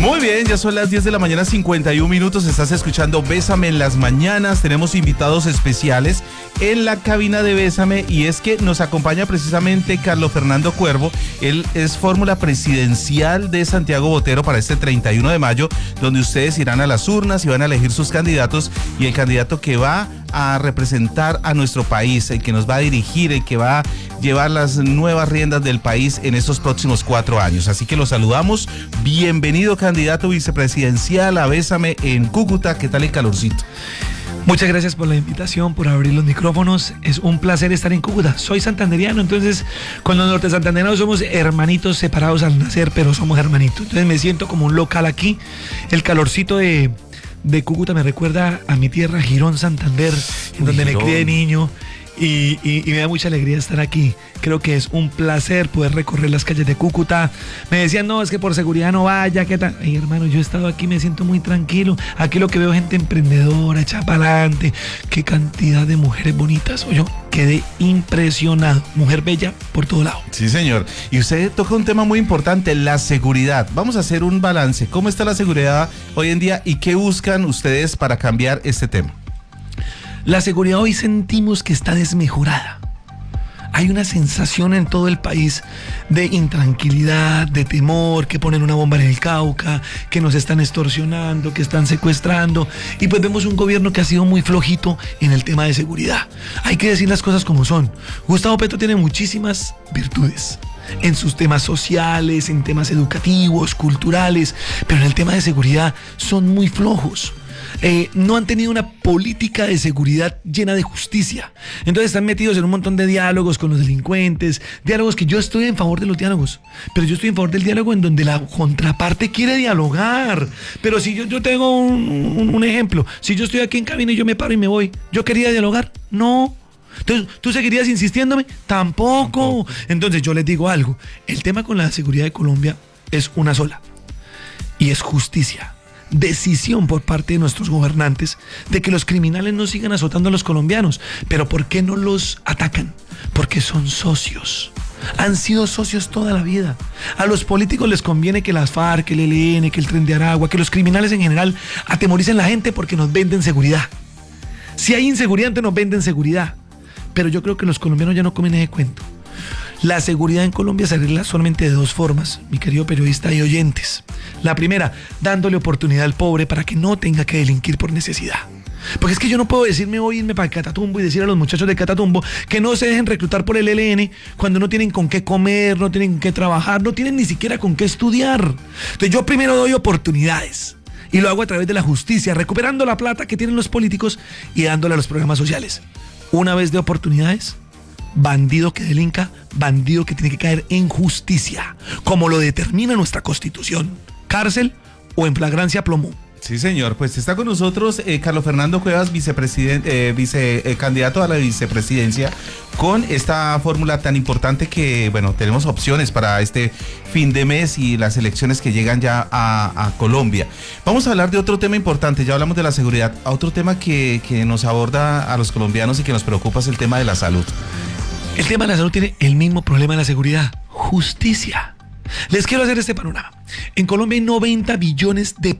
Muy bien, ya son las 10 de la mañana, 51 minutos. Estás escuchando Bésame en las mañanas. Tenemos invitados especiales en la cabina de Bésame y es que nos acompaña precisamente Carlos Fernando Cuervo. Él es fórmula presidencial de Santiago Botero para este 31 de mayo, donde ustedes irán a las urnas y van a elegir sus candidatos y el candidato que va a representar a nuestro país, el que nos va a dirigir, el que va a llevar las nuevas riendas del país en estos próximos 4 años. Así que los saludamos. Bienvenido, candidato vicepresidencial a Bésame en Cúcuta. ¿Qué tal el calorcito? Muchas gracias por la invitación, por abrir los micrófonos. Es un placer estar en Cúcuta. Soy santanderiano, entonces con los norte santanderianos somos hermanitos separados al nacer, pero somos hermanitos. Entonces me siento como un local aquí. El calorcito de Cúcuta me recuerda a mi tierra, Girón, Santander, en donde me crié de niño. Y me da mucha alegría estar aquí. Creo que es un placer poder recorrer las calles de Cúcuta. Me decían, no, es que por seguridad no vaya, ¿qué tal? Ay, hermano, yo he estado aquí, me siento muy tranquilo. Aquí lo que veo es gente emprendedora, echa para adelante. Qué cantidad de mujeres bonitas. Yo quedé impresionado. Mujer bella por todo lado. Sí, señor. Y usted toca un tema muy importante, la seguridad. Vamos a hacer un balance. ¿Cómo está la seguridad hoy en día y qué buscan ustedes para cambiar este tema? La seguridad hoy sentimos que está desmejorada. Hay una sensación en todo el país de intranquilidad, de temor, que ponen una bomba en el Cauca, que nos están extorsionando, que están secuestrando. Y pues vemos un gobierno que ha sido muy flojito en el tema de seguridad. Hay que decir las cosas como son. Gustavo Petro tiene muchísimas virtudes en sus temas sociales, en temas educativos, culturales, pero en el tema de seguridad son muy flojos. No han tenido una política de seguridad llena de justicia. Entonces están metidos en un montón de diálogos con los delincuentes, diálogos que yo estoy en favor de los diálogos, pero yo estoy en favor del diálogo en donde la contraparte quiere dialogar. Pero si yo tengo un ejemplo, si yo estoy aquí en cabina y yo me paro y me voy, ¿yo quería dialogar? No. Entonces, ¿tú seguirías insistiéndome? Tampoco. Entonces yo les digo algo, el tema con la seguridad de Colombia es una sola, y es justicia. Decisión por parte de nuestros gobernantes de que los criminales no sigan azotando a los colombianos. Pero ¿por qué no los atacan? Porque son socios. Han sido socios toda la vida. A los políticos les conviene que las FARC, que el ELN, que el Tren de Aragua, que los criminales en general atemoricen a la gente porque nos venden seguridad. Si hay inseguridad, entonces nos venden seguridad. Pero yo creo que los colombianos ya no comen ese cuento. La seguridad en Colombia se arregla solamente de 2 formas, mi querido periodista y oyentes. La primera, dándole oportunidad al pobre para que no tenga que delinquir por necesidad. Porque es que yo no puedo decirme voy a irme para Catatumbo y decir a los muchachos de Catatumbo que no se dejen reclutar por el ELN cuando no tienen con qué comer, no tienen con qué trabajar, no tienen ni siquiera con qué estudiar. Entonces yo primero doy oportunidades y lo hago a través de la justicia, recuperando la plata que tienen los políticos y dándole a los programas sociales. Una vez de oportunidades, bandido que delinca, bandido que tiene que caer en justicia, como lo determina nuestra Constitución, cárcel o en flagrancia plomo. Sí, señor. Pues está con nosotros Carlos Fernando Cuevas, candidato a la vicepresidencia, con esta fórmula tan importante que, bueno, tenemos opciones para este fin de mes y las elecciones que llegan ya a Colombia. Vamos a hablar de otro tema importante, ya hablamos de la seguridad. Otro tema que nos aborda a los colombianos y que nos preocupa es el tema de la salud. El tema de la salud tiene el mismo problema de la seguridad: justicia. Les quiero hacer este panorama. En Colombia hay 90 billones de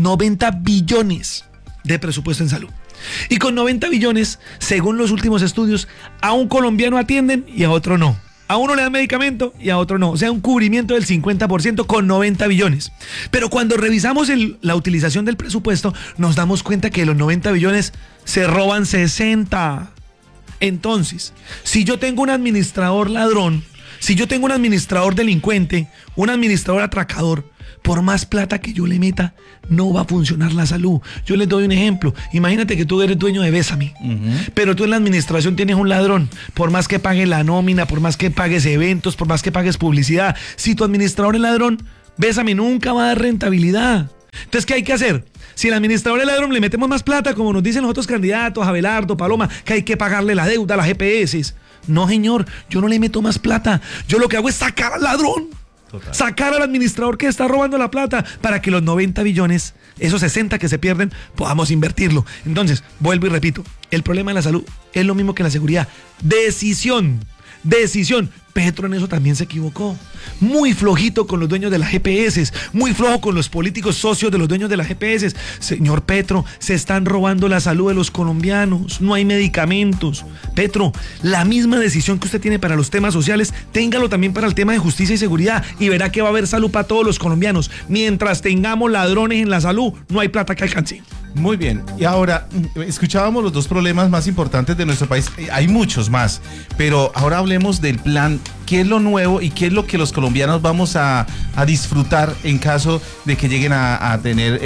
presupuesto en salud. Y con 90 billones, según los últimos estudios, a un colombiano atienden y a otro no. A uno le dan medicamento y a otro no. O sea, un cubrimiento del 50% con 90 billones. Pero cuando revisamos la utilización del presupuesto, nos damos cuenta que de los 90 billones se roban 60. Entonces, si yo tengo un administrador ladrón, si yo tengo un administrador delincuente, un administrador atracador, por más plata que yo le meta, no va a funcionar la salud. Yo les doy un ejemplo. Imagínate que tú eres dueño de Bésame, pero tú en la administración tienes un ladrón. Por más que pague la nómina, por más que pagues eventos, por más que pagues publicidad, si tu administrador es ladrón, Bésame nunca va a dar rentabilidad. Entonces, ¿qué hay que hacer? Si el administrador es ladrón, le metemos más plata, como nos dicen los otros candidatos, Abelardo, Paloma, que hay que pagarle la deuda a las EPS. No, señor, yo no le meto más plata. Yo lo que hago es sacar al ladrón. Total. Sacar al administrador que está robando la plata para que los 90 billones, esos 60 que se pierden, podamos invertirlo. Entonces, vuelvo y repito, el problema de la salud es lo mismo que la seguridad. Decisión decisión. Petro en eso también se equivocó. Muy flojito con los dueños de las EPS, muy flojo con los políticos socios de los dueños de las EPS. Señor Petro, se están robando la salud de los colombianos, no hay medicamentos. Petro, la misma decisión que usted tiene para los temas sociales, téngalo también para el tema de justicia y seguridad y verá que va a haber salud para todos los colombianos. Mientras tengamos ladrones en la salud, no hay plata que alcance. Muy bien, y ahora escuchábamos los dos problemas más importantes de nuestro país, hay muchos más, pero ahora hablemos del plan, qué es lo nuevo y qué es lo que los colombianos vamos a disfrutar en caso de que lleguen a tener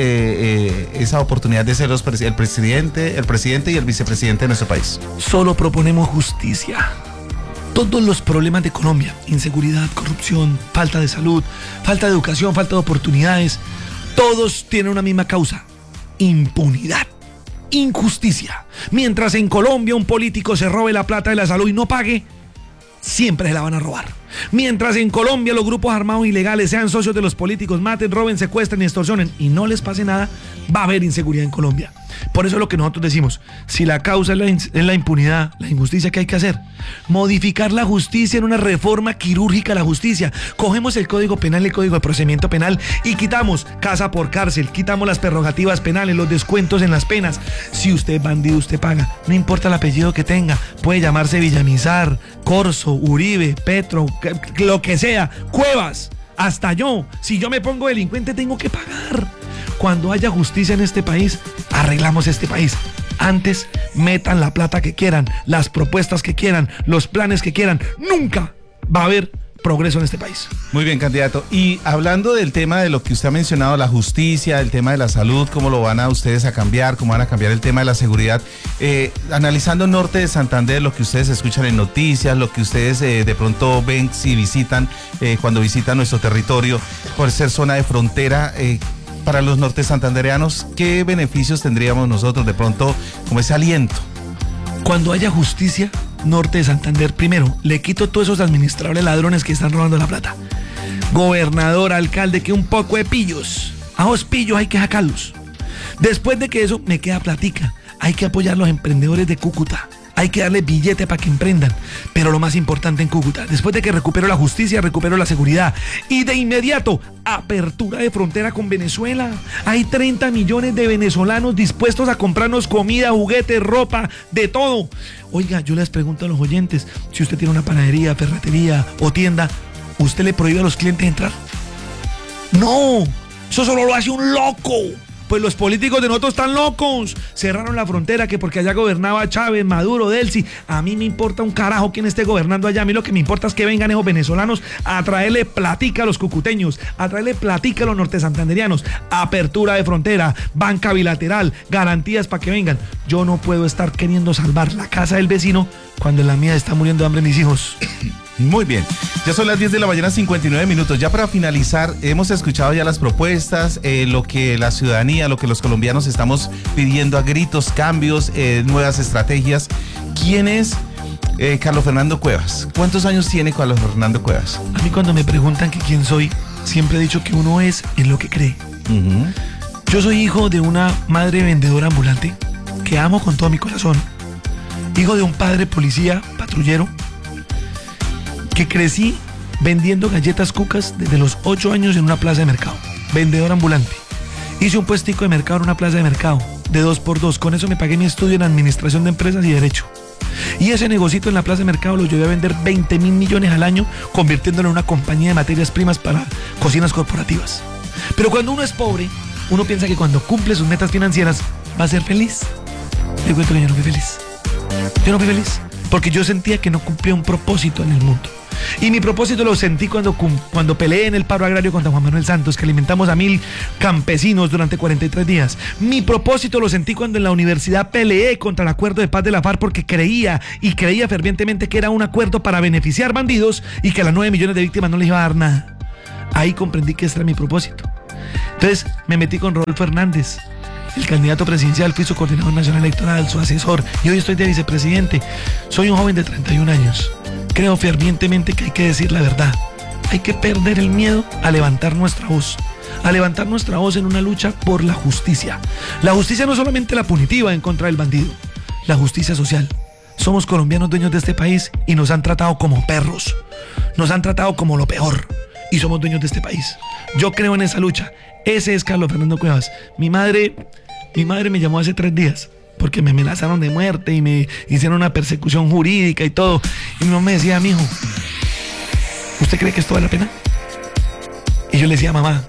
esa oportunidad de ser el presidente y el vicepresidente de nuestro país. Solo proponemos justicia. Todos los problemas de Colombia, inseguridad, corrupción, falta de salud, falta de educación, falta de oportunidades, todos tienen una misma causa: impunidad, injusticia. Mientras en Colombia un político se robe la plata de la salud y no pague, siempre se la van a robar. Mientras en Colombia los grupos armados ilegales sean socios de los políticos, maten, roben, secuestren y extorsionen y no les pase nada, va a haber inseguridad en Colombia. Por eso es lo que nosotros decimos: si la causa es la impunidad, la injusticia, ¿qué hay que hacer? Modificar la justicia en una reforma quirúrgica a la justicia. Cogemos el Código Penal, el Código de Procedimiento Penal y quitamos casa por cárcel, quitamos las prerrogativas penales, los descuentos en las penas. Si usted es bandido, usted paga. No importa el apellido que tenga, puede llamarse Villamizar, Corso, Uribe, Petro, lo que sea, Cuevas, hasta yo. Si yo me pongo delincuente, tengo que pagar. Cuando haya justicia en este país, arreglamos este país. Antes, metan la plata que quieran, las propuestas que quieran, los planes que quieran. Nunca va a haber progreso en este país. Muy bien, candidato. Y hablando del tema de lo que usted ha mencionado, la justicia, el tema de la salud, cómo lo van a ustedes a cambiar, cómo van a cambiar el tema de la seguridad, analizando Norte de Santander, lo que ustedes escuchan en noticias, lo que ustedes de pronto ven si visitan, cuando visitan nuestro territorio, por ser zona de frontera, para los norte santandereanos, ¿qué beneficios tendríamos nosotros de pronto como ese aliento? Cuando haya justicia, Norte de Santander, primero, le quito todos esos administrables ladrones que están robando la plata. Gobernador, alcalde, que un poco de pillos. A los pillos hay que sacarlos. Después de que eso, me queda platica. Hay que apoyar a los emprendedores de Cúcuta. Hay que darles billete para que emprendan. Pero lo más importante en Cúcuta, después de que recupero la justicia, recupero la seguridad. Y de inmediato, apertura de frontera con Venezuela. Hay 30 millones de venezolanos dispuestos a comprarnos comida, juguetes, ropa, de todo. Oiga, yo les pregunto a los oyentes, si usted tiene una panadería, ferretería o tienda, ¿usted le prohíbe a los clientes entrar? No, eso solo lo hace un loco. Pues los políticos de nosotros están locos. Cerraron la frontera que porque allá gobernaba Chávez, Maduro, Delcy. A mí me importa un carajo quién esté gobernando allá. A mí lo que me importa es que vengan esos venezolanos a traerle platica a los cucuteños, a traerle platica a los norte santanderianos. Apertura de frontera, banca bilateral, garantías para que vengan. Yo no puedo estar queriendo salvar la casa del vecino cuando en la mía está muriendo de hambre mis hijos. Muy bien, ya son las 10 de la mañana, 59 minutos. Ya para finalizar, hemos escuchado ya las propuestas, lo que la ciudadanía, lo que los colombianos estamos pidiendo a gritos, cambios, nuevas estrategias. ¿Quién es Carlos Fernando Cuevas? ¿Cuántos años tiene Carlos Fernando Cuevas? A mí cuando me preguntan que quién soy, siempre he dicho que uno es en lo que cree. Yo soy hijo de una madre vendedora ambulante, que amo con todo mi corazón. Hijo de un padre policía, patrullero, que crecí vendiendo galletas cucas desde los 8 años en una plaza de mercado. Vendedor ambulante. Hice un puestico de mercado en una plaza de mercado, de 2x2. Con eso me pagué mi estudio en administración de empresas y derecho. Y ese negocito en la plaza de mercado lo llevé a vender 20.000 millones al año, convirtiéndolo en una compañía de materias primas para cocinas corporativas. Pero cuando uno es pobre, uno piensa que cuando cumple sus metas financieras va a ser feliz. Le cuento que yo no fui feliz. Yo no fui feliz porque yo sentía que no cumplía un propósito en el mundo. Y mi propósito lo sentí cuando peleé en el paro agrario contra Juan Manuel Santos, que alimentamos a 1.000 campesinos durante 43 días. Mi propósito lo sentí cuando en la universidad peleé contra el acuerdo de paz de la FARC, porque creía fervientemente que era un acuerdo para beneficiar bandidos y que a las 9 millones de víctimas no les iba a dar nada. Ahí comprendí que ese era mi propósito. Entonces me metí con Rodolfo Hernández, el candidato presidencial, fui su coordinador nacional electoral, su asesor, y hoy estoy de vicepresidente. Soy un joven de 31 años. Creo fervientemente que hay que decir la verdad. Hay que perder el miedo a levantar nuestra voz. A levantar nuestra voz en una lucha por la justicia. La justicia no es solamente la punitiva en contra del bandido. La justicia social. somos colombianos dueños de este país y nos han tratado como perros. Nos han tratado como lo peor y somos dueños de este país. Yo creo en esa lucha. Ese es Carlos Fernando Cuevas. Mi madre me llamó hace 3 días porque me amenazaron de muerte y me hicieron una persecución jurídica y todo. Y mi mamá me decía, mijo, ¿usted cree que esto vale la pena? Y yo le decía, mamá,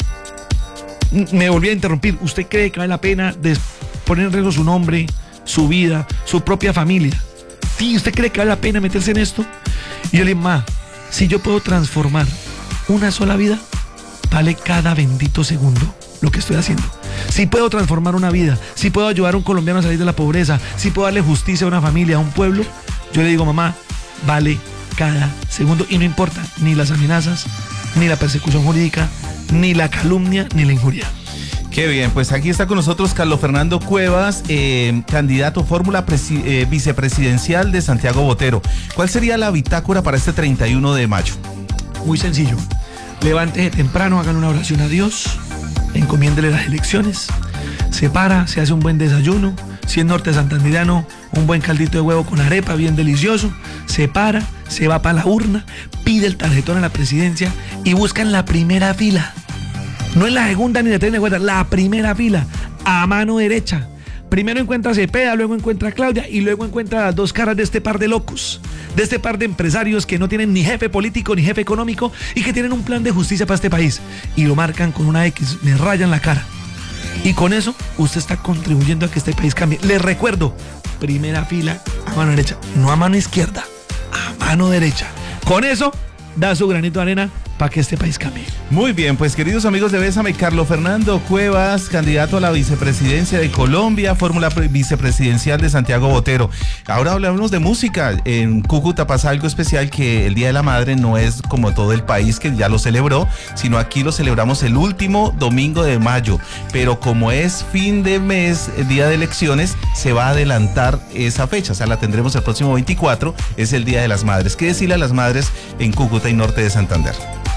me volví a interrumpir, ¿usted cree que vale la pena poner en riesgo su nombre, su vida, su propia familia? ¿Sí? ¿Usted cree que vale la pena meterse en esto? Y yo le dije, mamá, si yo puedo transformar una sola vida, vale cada bendito segundo lo que estoy haciendo. Si puedo transformar una vida, si puedo ayudar a un colombiano a salir de la pobreza, si puedo darle justicia a una familia, a un pueblo, yo le digo, mamá, vale cada segundo. Y no importa ni las amenazas, ni la persecución jurídica, ni la calumnia, ni la injuria. Qué bien, pues aquí está con nosotros Carlos Fernando Cuevas, candidato fórmula vicepresidencial de Santiago Botero. ¿Cuál sería la bitácora para este 31 de mayo? Muy sencillo. Levántese temprano, hagan una oración a Dios, encomiéndele las elecciones, se para, se hace un buen desayuno, si es norte santandereano, un buen caldito de huevo con arepa bien delicioso, se para, se va para la urna, pide el tarjetón a la presidencia y busca en la primera fila. No en la segunda ni la tercera, la primera fila, a mano derecha. Primero encuentra a Cepeda, luego encuentra a Claudia y luego encuentra las 2 caras de este par de locos, de este par de empresarios que no tienen ni jefe político ni jefe económico y que tienen un plan de justicia para este país. Y lo marcan con una X, le rayan la cara. Y con eso usted está contribuyendo a que este país cambie. Les recuerdo, primera fila a mano derecha, no a mano izquierda, a mano derecha. Con eso da su granito de arena para que este país cambie. Muy bien, pues queridos amigos de Bésame, Carlos Fernando Cuevas, candidato a la vicepresidencia de Colombia, fórmula vicepresidencial de Santiago Botero. Ahora hablamos de música. En Cúcuta pasa algo especial, que el Día de la Madre no es como todo el país que ya lo celebró, sino aquí lo celebramos el último domingo de mayo. Pero como es fin de mes, el día de elecciones, se va a adelantar esa fecha. O sea, la tendremos el próximo 24, es el Día de las Madres. ¿Qué decirle a las madres en Cúcuta y norte de Santander?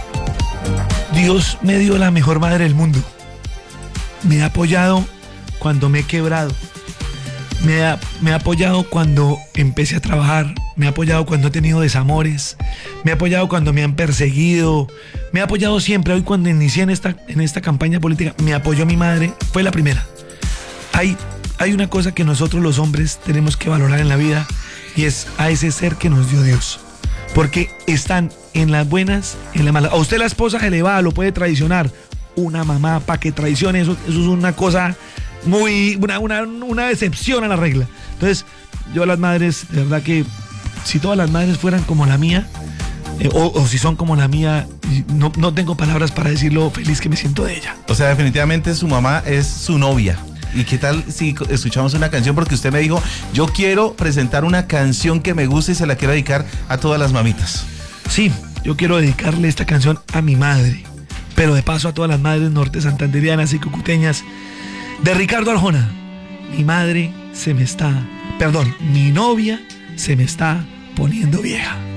Dios me dio la mejor madre del mundo. Me ha apoyado cuando me he quebrado. Me ha apoyado cuando empecé a trabajar. Me ha apoyado cuando he tenido desamores. Me ha apoyado cuando me han perseguido. Me ha apoyado siempre. Hoy cuando inicié en esta campaña política, me apoyó mi madre. Fue la primera. Hay una cosa que nosotros los hombres tenemos que valorar en la vida, y es a ese ser que nos dio Dios. Porque están en las buenas, en las malas. A usted la esposa se le va, lo puede traicionar. Una mamá, para que traicione, eso es una cosa muy, una decepción a la regla. Entonces, yo a las madres, de verdad que si todas las madres fueran como la mía, o si son como la mía, no tengo palabras para decir lo feliz que me siento de ella. O sea, definitivamente su mamá es su novia. ¿Y qué tal si escuchamos una canción? Porque usted me dijo, yo quiero presentar una canción que me gusta y se la quiero dedicar a todas las mamitas. Sí, yo quiero dedicarle esta canción a mi madre, pero de paso a todas las madres norte santandereanas y cucuteñas, de Ricardo Arjona. Mi novia se me está poniendo vieja.